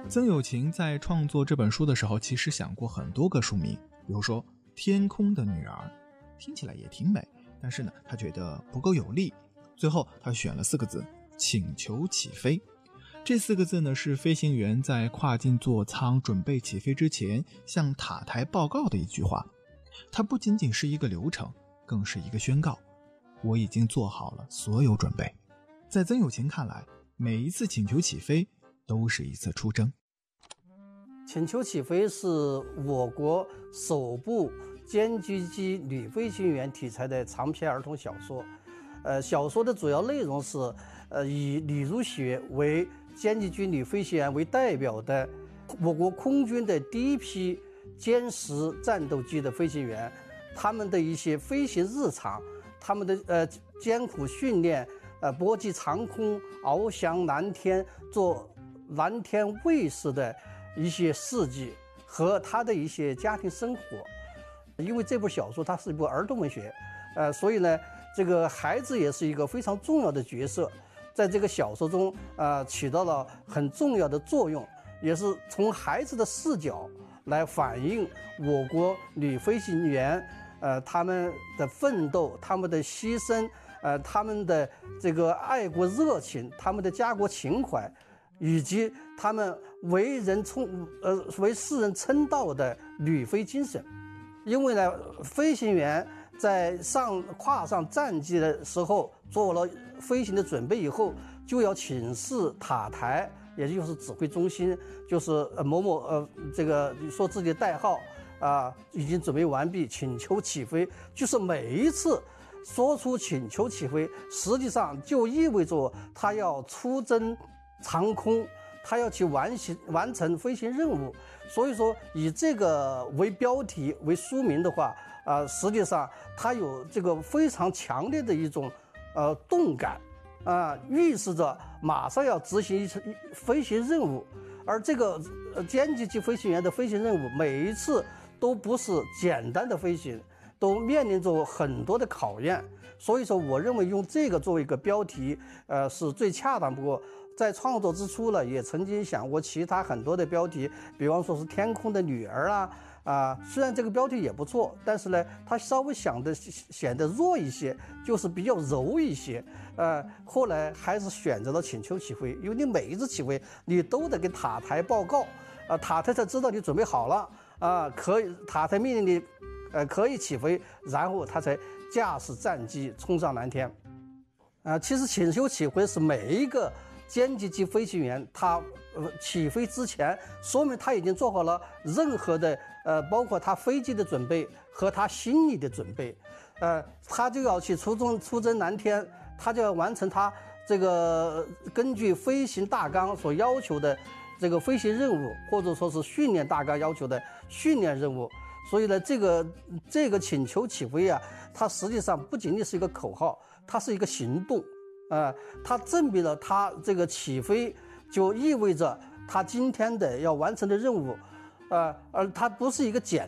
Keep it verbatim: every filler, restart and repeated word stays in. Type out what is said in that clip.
曾有情在创作这本书的时候，其实想过很多个书名，比如说《天空的女儿》，听起来也挺美，但是呢，他觉得不够有力，最后他选了四个字：请求起飞。这四个字呢，是飞行员在跨进座舱准备起飞之前向塔台报告的一句话。它不仅仅是一个流程，更是一个宣告：我已经做好了所有准备。在曾有情看来，每一次请求起飞都是一次出征。 请求起飞是我国首部歼击机女飞行员题材的长篇儿童小说。呃，小说的主要内容是，呃，以李如雪为歼击机女飞行员为代表的我国空军的第一批歼十战斗机的飞行员，他们的一些飞行日常，他们的呃艰苦训练，呃搏击长空、翱翔蓝天、做蓝天卫士的一些事迹和他的一些家庭生活。因为这部小说它是一部儿童文学，呃，所以呢，这个孩子也是一个非常重要的角色，在这个小说中，呃，起到了很重要的作用，也是从孩子的视角来反映我国女飞行员，呃，他们的奋斗、他们的牺牲，呃，他们的这个爱国热情、他们的家国情怀，以及他们为人称呃为世人称道的女飞精神。因为呢，飞行员在上跨上战机的时候，做了飞行的准备以后，就要请示塔台，也就是指挥中心，就是呃某某呃这个说自己的代号啊、呃，已经准备完毕，请求起飞。就是每一次说出请求起飞，实际上就意味着他要出征长空，他要去完成完成飞行任务。所以说，以这个为标题为书名的话，啊、呃，实际上它有这个非常强烈的一种呃动感，啊、呃，预示着马上要执行一次飞行任务。而这个呃歼击机飞行员的飞行任务，每一次都不是简单的飞行，都面临着很多的考验。所以说，我认为用这个作为一个标题，呃，是最恰当不过。在创作之初呢，也曾经想过其他很多的标题，比方说是天空的女儿啊，啊、呃，虽然这个标题也不错，但是呢，它稍微想的显得弱一些，就是比较柔一些。呃，后来还是选择了请求起飞，因为你每一次起飞，你都得给塔台报告，啊、呃，塔台才知道你准备好了，啊、呃，可以，塔台命令你，呃，可以起飞，然后他才驾驶战机冲上蓝天。啊、呃，其实请求起飞是每一个歼击机飞行员他呃起飞之前，说明他已经做好了任何的呃，包括他飞机的准备和他心理的准备，呃，他就要去出征出征蓝天，他就要完成他这个根据飞行大纲所要求的这个飞行任务，或者说是训练大纲要求的训练任务。所以呢，这个这个请求起飞啊，它实际上不仅仅是一个口号，它是一个行动。呃，它证明了它这个起飞就意味着它今天的要完成的任务，呃，而它不是一个简